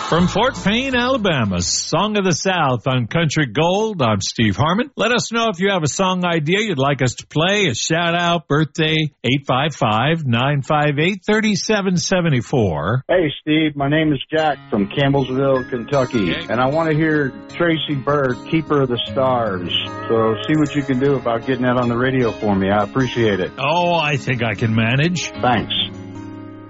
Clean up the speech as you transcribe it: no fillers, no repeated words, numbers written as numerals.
From Fort Payne, Alabama, Song of the South on Country Gold. I'm Steve Harmon. Let us know if you have a song idea you'd like us to play, a shout-out, birthday, 855-958-3774. Hey, Steve. My name is Jack from Campbellsville, Kentucky, and I want to hear Tracy Byrd, Keeper of the Stars. So see what you can do about getting that on the radio for me. I appreciate it. Oh, I think I can manage. Thanks.